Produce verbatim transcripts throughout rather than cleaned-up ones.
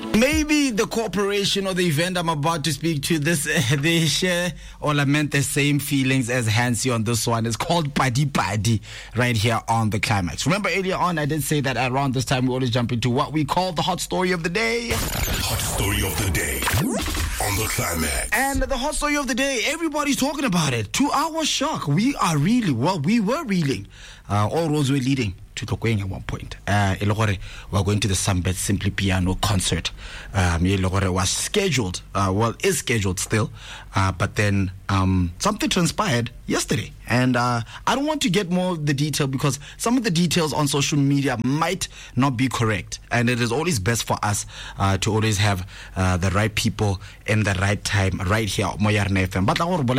Maybe the corporation or the event I'm about to speak to, this uh, they share or lament the same feelings as Hansi on this one. It's called Padi Padi right here on The Climax. Remember earlier on I did say that around this time we always jump into what we call the hot story of the day. Hot story of the day on The Climax. And the hot story of the day, everybody's talking about it. To our shock, we are reeling. Well, we were reeling. Uh, all roads were leading to Tlokweng at one point. Uh, we're going to the Sunbet Simply Piano concert. Um, was scheduled, uh, well, is scheduled still, uh, but then um, something transpired yesterday. And uh, I don't want to get more of the detail because some of the details on social media might not be correct. And it is always best for us uh, to always have uh, the right people in the right time right here at Moyarne F M.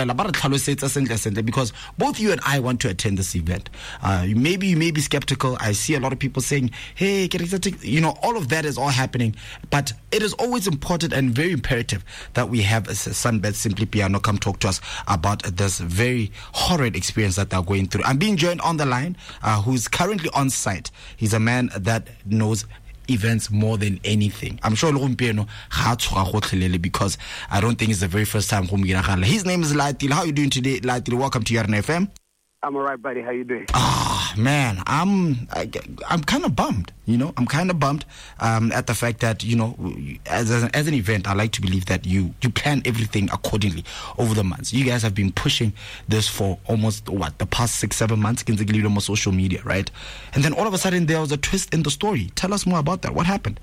But because both you and I want to attend this event. Uh, maybe you may be skeptical. I see a lot of people saying, hey, you know, all of that is all happening. But it is always important and very imperative that we have a Sunbet Simply Piano come talk to us about this very horrid experience that they're going through. I'm being joined on the line, uh, who's currently on site. He's a man that knows events more than anything. I'm sure because I don't think it's the very first time. His name is Laitil. How are you doing today, Laitil? Welcome to Yarn F M. I'm all right, buddy. How you doing? Ah, man, I'm I, I'm kind of bummed. You know, I'm kind of bummed um, at the fact that, you know, as an, as an event, I like to believe that you you plan everything accordingly over the months. You guys have been pushing this for almost what the past six, seven months, on social media, right? And then all of a sudden there was a twist in the story. Tell us more about that. What happened?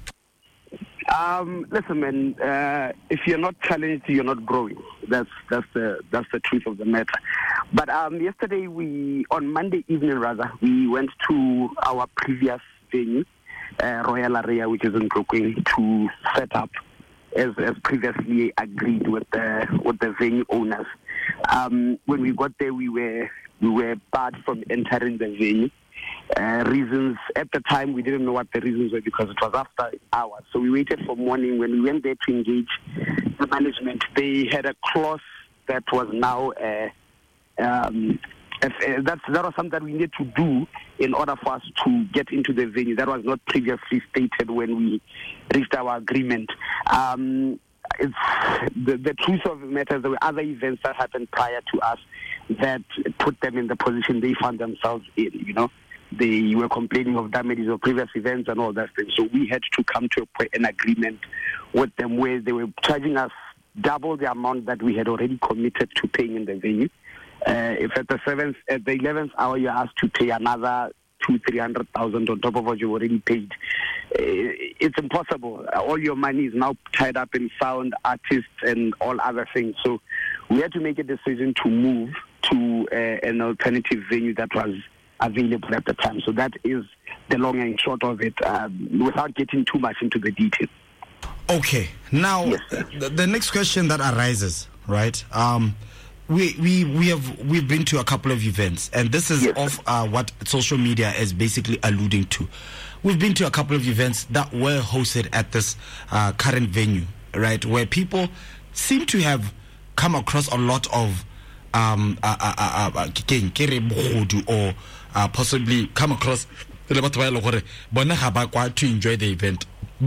Um, listen, man. Uh, if you're not challenged, you're not growing. That's that's the that's the truth of the matter. But um, yesterday, we on Monday evening, rather, we went to our previous venue, uh, Royal Area, which is in Tlokweng, to set up as as previously agreed with the with the venue owners. Um, when we got there, we were we were barred from entering the venue. Uh, reasons at the time we didn't know what the reasons were because it was after hours. So we waited for morning. When we went there to engage the management, they had a clause that was now uh, um, if, uh, that's, that was something that we needed to do in order for us to get into the venue. That was not previously stated when we reached our agreement. Um, it's the, the truth of the matter. There were other events that happened prior to us that put them in the position they found themselves in. You know. They were complaining of damages of previous events and all that thing. So we had to come to a, an agreement with them where they were charging us double the amount that we had already committed to paying in the venue. Uh, if at the seventh, at the eleventh hour, you're asked to pay another two, three hundred thousand on top of what you already paid, uh, it's impossible. All your money is now tied up in sound, artists, and all other things. So we had to make a decision to move to uh, an alternative venue that was available at the time. So that is the long and short of it, um, without getting too much into the detail. Okay. Now, yes, the, the next question that arises, right? Um, we we we have we've been to a couple of events, and this is yes, of uh, what social media is basically alluding to. We've been to a couple of events that were hosted at this uh, current venue, right, where people seem to have come across a lot of um uh, uh, uh, uh, or Uh, possibly come across to enjoy the event,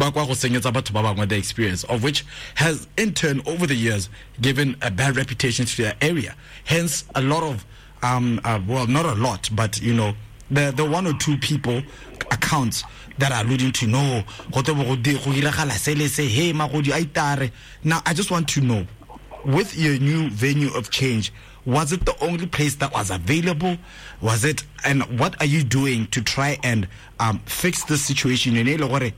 the experience of which has in turn over the years given a bad reputation to the area. Hence a lot of um uh, well not a lot but you know the the one or two people accounts that are alluding to no. Now I just want to know, with your new venue of change, was it the only place that was available? Was it, and what are you doing to try and um, fix this situation? In the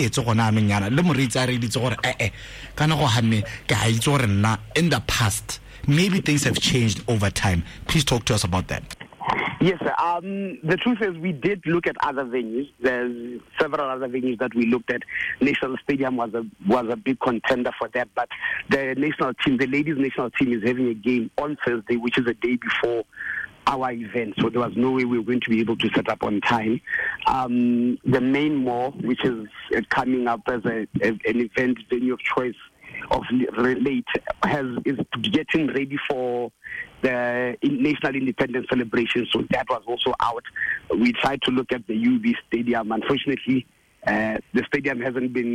past, maybe things have changed over time. Please talk to us about that. Yes, sir. Um, the truth is we did look at other venues. There's several other venues that we looked at. National Stadium was a was a big contender for that, but the national team, the ladies' national team, is having a game on Thursday, which is a day before our event, so there was no way we were going to be able to set up on time. Um, the main mall, which is uh, coming up as a, a, an event venue of choice of late, has is getting ready for the National Independence Celebration, so that was also out. We tried to look at the U B Stadium. Unfortunately, uh, the stadium hasn't been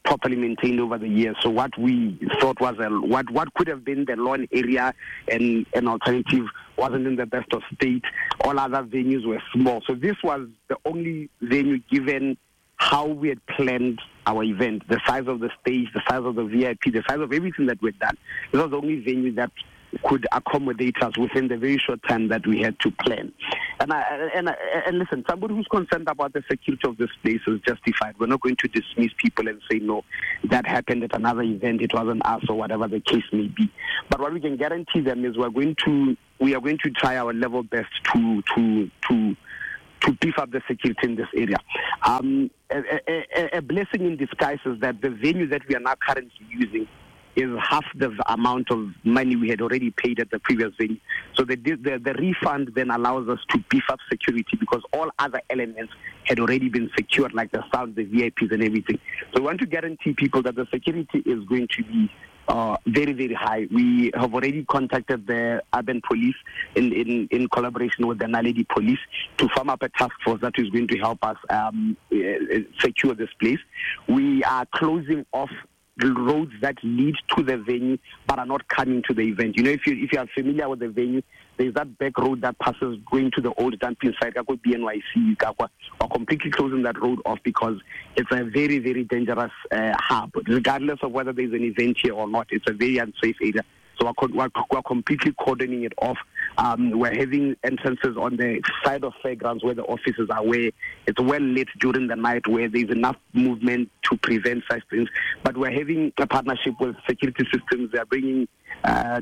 properly maintained over the years. So what we thought was a, what what could have been the lawn area and an alternative wasn't in the best of state. All other venues were small. So this was the only venue, given how we had planned our event, the size of the stage, the size of the V I P, the size of everything that we'd done. It was the only venue that could accommodate us within the very short time that we had to plan. And I, and I, and listen, somebody who's concerned about the security of this place is justified. We're not going to dismiss people and say, no, that happened at another event, it wasn't us, or whatever the case may be. But what we can guarantee them is we're going to we are going to try our level best to to to to beef up the security in this area. Um, a, a, a blessing in disguise is that the venue that we are now currently using is half the amount of money we had already paid at the previous venue. So the, the, the refund then allows us to beef up security because all other elements had already been secured, like the sound, the V I Ps and everything. So we want to guarantee people that the security is going to be uh, very, very high. We have already contacted the urban police in, in, in collaboration with the Naledi police to form up a task force that is going to help us um, uh, secure this place. We are closing off the roads that lead to the venue but are not coming to the event. You know, if you if you are familiar with the venue, there's that back road that passes going to the old dumping site, B N Y C. We're completely closing that road off because it's a very, very dangerous uh, hub. Regardless of whether there's an event here or not, it's a very unsafe area. So we're, we're, we're completely cordoning it off. Um, we're having entrances on the side of fairgrounds where the offices are, where it's well lit during the night, where there's enough movement to prevent such things. But we're having a partnership with security systems. They're bringing uh,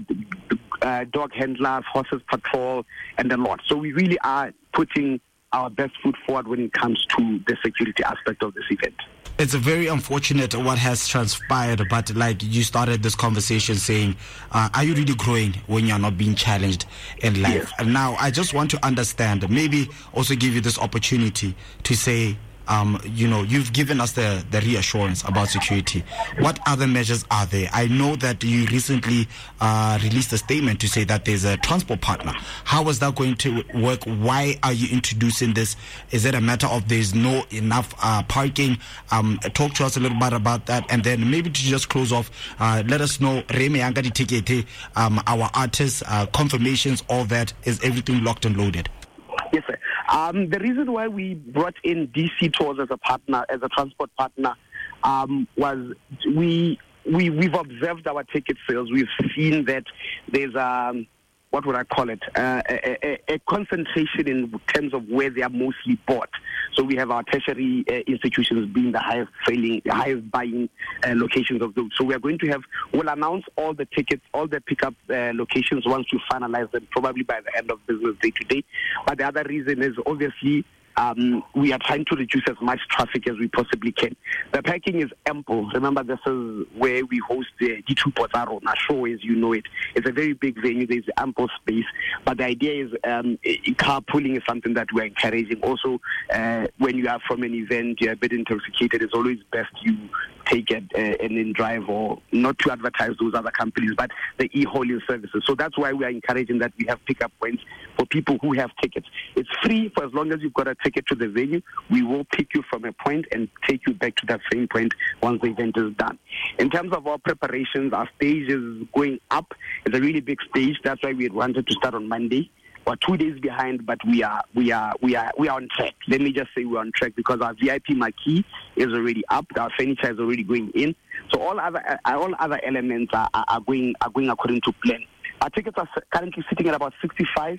uh, dog handlers, horses patrol, and a lot. So we really are putting our best foot forward when it comes to the security aspect of this event. It's a very unfortunate what has transpired, but like you started this conversation saying, uh, are you really growing when you're not being challenged in life? Yes. And now I just want to understand, maybe also give you this opportunity to say, Um, you know, you've given us the, the reassurance about security. What other measures are there? I know that you recently uh, released a statement to say that there's a transport partner. How is that going to work? Why are you introducing this? Is it a matter of there's no enough uh, parking? Um, talk to us a little bit about that. And then maybe to just close off, uh, let us know, Reme Yanga Tikete, um, our artists, uh, confirmations, all that. Is everything locked and loaded? Yes, sir. Um, the reason why we brought in D C Tours as a partner, as a transport partner, um, was we, we, we've observed our ticket sales. We've seen that there's, um, what would I call it, uh, a, a, a concentration in terms of where they are mostly bought. So we have our tertiary uh, institutions being the highest selling, the highest buying uh, locations of those. So we are going to have, we'll announce all the tickets, all the pickup uh, locations once we finalize them, probably by the end of business day today. But the other reason is obviously Um, we are trying to reduce as much traffic as we possibly can. The parking is ample. Remember, this is where we host the D two Potaro, show as you know it. It's a very big venue. There's ample space. But the idea is um, carpooling is something that we're encouraging. Also, uh, when you are from an event, you're a bit intoxicated, it's always best you take it uh, and then drive, or not to advertise those other companies, but the e-hauling services. So that's why we are encouraging that we have pickup points for people who have tickets. It's free for as long as you've got a ticket to the venue. We will pick you from a point and take you back to that same point once the event is done. In terms of our preparations, our stage is going up. It's a really big stage. That's why we had wanted to start on Monday. We're two days behind, but we are we are we are we are on track. Let me just say we're on track because our V I P marquee is already up. Our furniture is already going in. So all other uh, all other elements are, are going are going according to plan. Our tickets are currently sitting at about sixty-five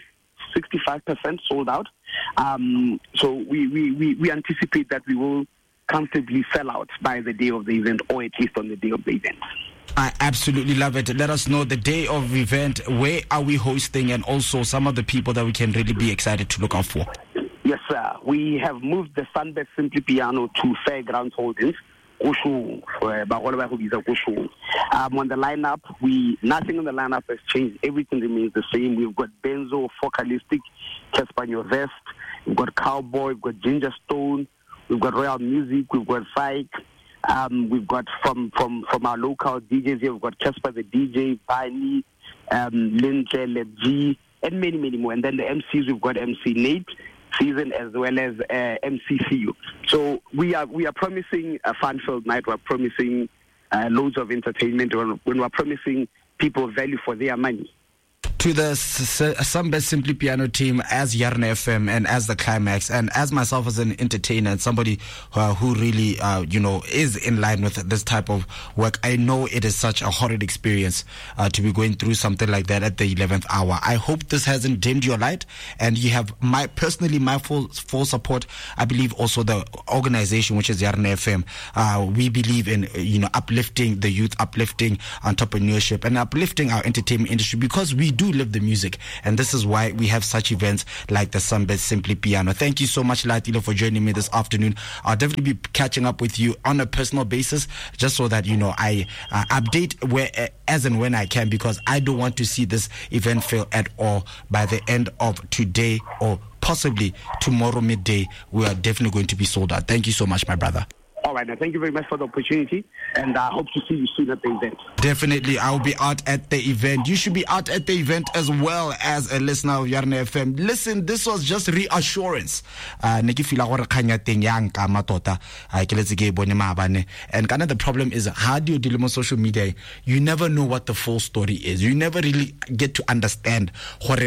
percent sold out. Um, so we, we, we, we anticipate that we will comfortably sell out by the day of the event, or at least on the day of the event. I absolutely love it. Let us know the day of the event, where are we hosting, and also some of the people that we can really be excited to look out for. Yes, sir. We have moved the Sunbet Simply Piano to Fairgrounds Holdings. Um, on the lineup, we nothing on the lineup has changed. Everything remains the same. We've got Benzo, Focalistic, Casper Vest, we've got Cowboy, we've got Ginger Stone, we've got Royal Music, we've got Psych, um, we've got from, from, from our local D Js here, we've got Casper the D J, Bani, um, Lindsay, Leb G, and many, many more. And then the M Cs, we've got M C Nate, season as well as uh, M C C U. So we are we are promising a fun-filled night. We're promising uh, loads of entertainment. When, when we're promising people value for their money. To the Sunbet Simply Piano team as Yarna F M and as the Climax and as myself as an entertainer and somebody uh, who really, uh, you know, is in line with this type of work, I know it is such a horrid experience uh, to be going through something like that at the eleventh hour. I hope this hasn't dimmed your light and you have my personally my full full support. I believe also the organization, which is Yarna F M, uh, we believe in, you know, uplifting the youth, uplifting entrepreneurship and uplifting our entertainment industry because we do live the music, and this is why we have such events like the Sunbet Simply Piano. Thank you so much, Latilo, for joining me this afternoon. I'll definitely be catching up with you on a personal basis, just so that, you know, I uh, update where uh, as and when I can, because I don't want to see this event fail at all. By the end of today or possibly tomorrow midday, we are definitely going to be sold out. Thank you so much, my brother. All right, now thank you very much for the opportunity, and I uh, hope to see you soon at the event. Definitely, I'll be out at the event. You should be out at the event as well as a listener of Yarna F M. Listen, this was just reassurance. And kind of the problem is, how do you deal with social media? You never know what the full story is. You never really get to understand what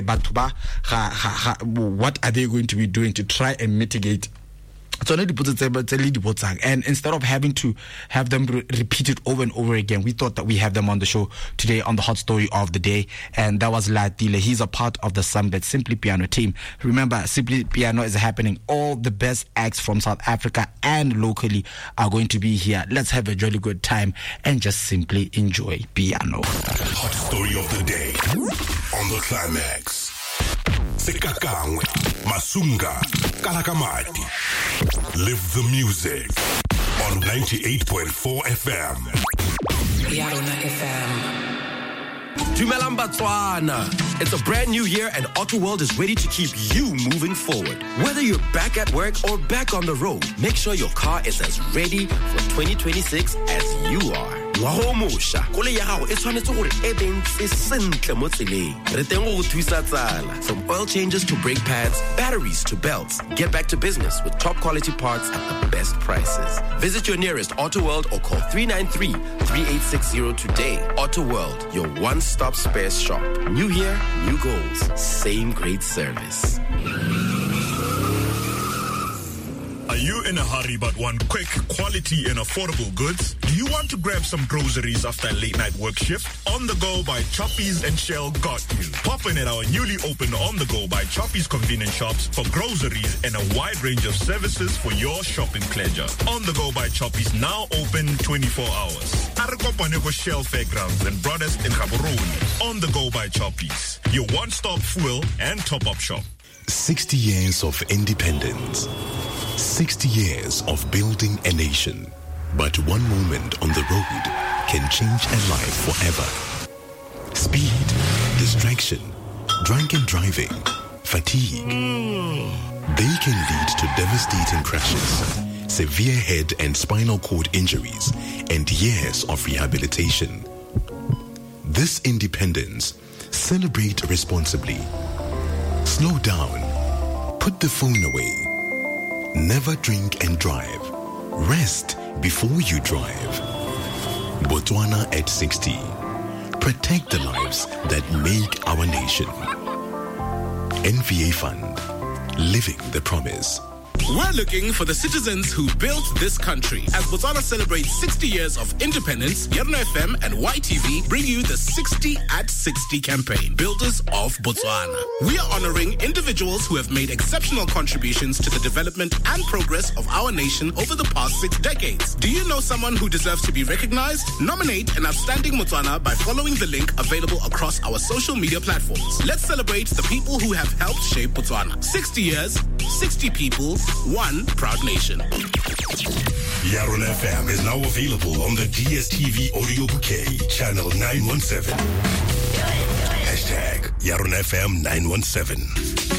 are they going to be doing to try and mitigate. And instead of having to have them re- repeat it over and over again, we thought that we have them on the show today on the hot story of the day. And that was Latile. He's a part of the Sunbet Simply Piano team. Remember, Simply Piano is happening. All the best acts from South Africa and locally are going to be here. Let's have a jolly good time and just simply enjoy piano. Hot story of the day on the Climax. Sekakangwe, Masunga, Kalakamati. Live the music on ninety-eight point four F M. Yarna F M. Dumelang Batswana. It's a brand new year and Otto World is ready to keep you moving forward. Whether you're back at work or back on the road, make sure your car is as ready for twenty twenty-six as you are. Ngwaho mosha kole ya gago e tshwanetse gore e bentse sentle mo tseleng. Re teng go thusa tsala, from oil changes to brake pads, batteries to belts. Get back to business with top quality parts at the best prices. Visit your nearest Auto World or call three nine three, three eight six zero today. Auto World, your one-stop spares shop. New year, new goals, same great service. Are you in a hurry but want quick, quality and affordable goods? Do you want to grab some groceries after a late night work shift? On the Go by Choppies and Shell got you. Pop in at our newly opened On the Go by Choppies convenience shops for groceries and a wide range of services for your shopping pleasure. On the Go by Choppies now open twenty-four hours. Arakopaneko Shell Fairgrounds and Broadest in Gaborone. On the Go by Choppies, your one-stop fuel and top-up shop. sixty years of independence. sixty years of building a nation. But one moment on the road can change a life forever. Speed, distraction, drunken driving, fatigue. They can lead to devastating crashes, severe head and spinal cord injuries, and years of rehabilitation. This independence, celebrate responsibly. Slow down. Put the phone away. Never drink and drive. Rest before you drive. Botswana at sixty. Protect the lives that make our nation. N V A Fund. Living the promise. We're looking for the citizens who built this country. As Botswana celebrates sixty years of independence, Yarna F M and Y T V bring you the sixty at sixty campaign, Builders of Botswana. We are honoring individuals who have made exceptional contributions to the development and progress of our nation over the past six decades. Do you know someone who deserves to be recognized? Nominate an outstanding Botswana by following the link available across our social media platforms. Let's celebrate the people who have helped shape Botswana. sixty years, sixty people, one proud nation. Yarna F M is now available on the D S T V audio bouquet, channel nine one seven. Hashtag Yarna F M nine one seven.